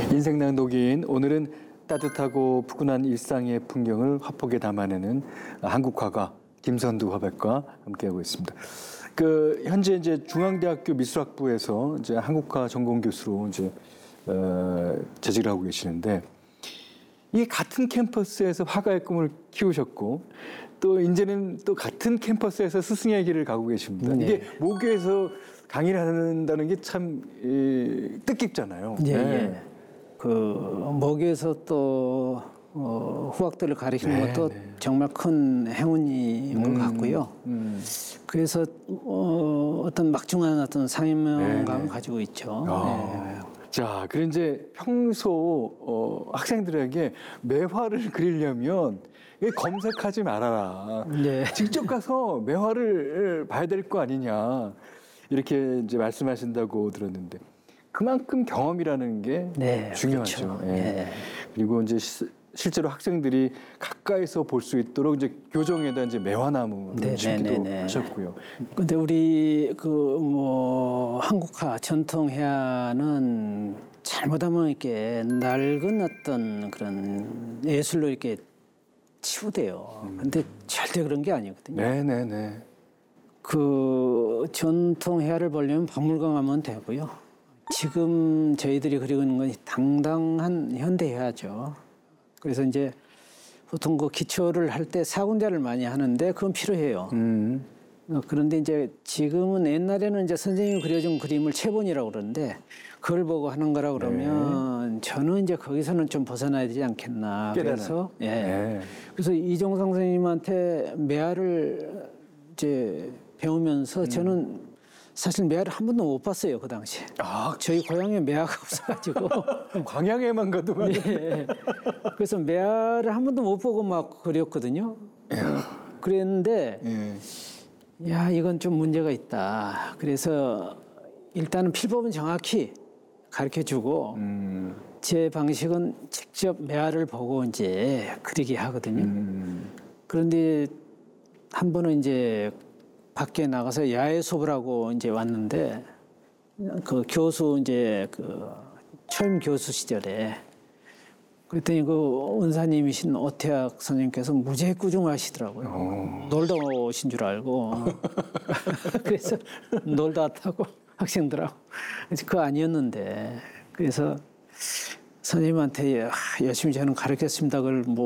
인생낭 녹인 오늘은 따뜻하고 푸근한 일상의 풍경을 화폭에 담아내는 한국 화가 김선두 화백과 함께하고 있습니다. 현재 이제 중앙대학교 미술학부에서 이제 한국화 전공 교수로 이제 재직을 하고 계시는데, 이 같은 캠퍼스에서 화가의 꿈을 키우셨고 또 이제는 또 같은 캠퍼스에서 스승의 길을 가고 계십니다. 네. 이게 모교에서 강의를 한다는 게 참 뜻깊잖아요. 예, 네. 예. 모교에서 또 후학들을 가르치는 네, 것도 네. 정말 큰 행운인 것 같고요. 그래서 어떤 막중한 어떤 사명감을 네, 네. 가지고 있죠. 네. 자, 그럼 이제 평소 학생들에게 매화를 그리려면 검색하지 말아라. 네. 직접 가서 매화를 봐야 될 거 아니냐. 이렇게 이제 말씀하신다고 들었는데, 그만큼 경험이라는 게 네, 중요하죠. 그렇죠. 예. 네. 그리고 이제 실제로 학생들이 가까이서 볼 수 있도록 이제 교정에다 이제 매화나무를 심기도 하셨고요. 근데 우리 한국화 전통회화는 잘못하면 이렇게 낡은 어떤 그런 예술로 이렇게 치부돼요. 근데 절대 그런 게 아니거든요. 네네네. 전통회화를 보려면 박물관 가면 되고요. 지금 저희들이 그리고 있는 건 당당한 현대회화죠. 그래서 이제 보통 기초를 할 때 사군자를 많이 하는데 그건 필요해요. 그런데 이제 지금은 옛날에는 이제 선생님이 그려준 그림을 체본이라고 그러는데 그걸 보고 하는 거라 그러면 저는 이제 거기서는 좀 벗어나야 되지 않겠나. 그래서 그래서 이종상 선생님한테 매화를 이제 배우면서 저는 사실 매화를 한 번도 못 봤어요, 그 당시에. 저희 고향에 매화가 없어가지고. 광양에만 가도 네. 그래서 매화를 한 번도 못 보고 막 그렸거든요. 그랬는데, 야, 이건 좀 문제가 있다. 그래서 일단은 필법은 정확히 가르쳐주고, 제 방식은 직접 매화를 보고 이제 그리게 하거든요. 그런데 한 번은 이제 밖에 나가서 야외 수업을 하고 이제 왔는데 교수 이제 초임 교수 시절에 그랬더니 은사님이신 오태학 선생님께서 무지꾸중하시더라고요. 놀다 오신 줄 알고 그래서 놀다 왔다고 학생들하고 그거 아니었는데 그래서 선생님한테 열심히 저는 가르쳤습니다. 그걸